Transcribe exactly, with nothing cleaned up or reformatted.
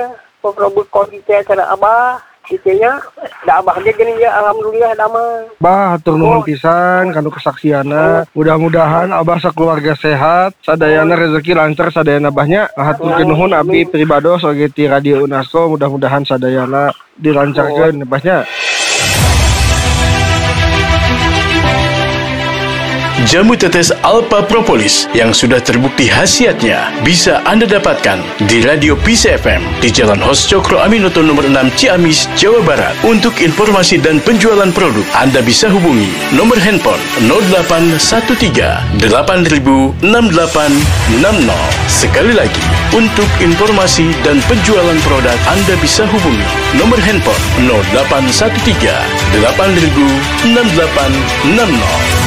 Pokok kondisi acara abah, itunya, dah abah dia gini ya, alhamdulillah damai. Bah, hatur nuhun pisan kanu kesaksiana. Mudah-mudahan abah sakeluarga sehat, sadayana rezeki lancar sadayana abahnya. Hatur nuhun abdi pribados oge ti Radio Unasco, mudah-mudahan sadayana dilancarkeun abahnya. Jamu tetes Alpha Propolis yang sudah terbukti khasiatnya bisa Anda dapatkan di Radio Peace F M di Jalan Hos Cokro Aminoto nomor enam Ciamis, Jawa Barat. Untuk informasi dan penjualan produk, Anda bisa hubungi nomor handphone nol delapan satu tiga delapan nol enam delapan enam nol. Sekali lagi, untuk informasi dan penjualan produk, Anda bisa hubungi nomor handphone nol delapan satu tiga delapan nol enam delapan enam nol.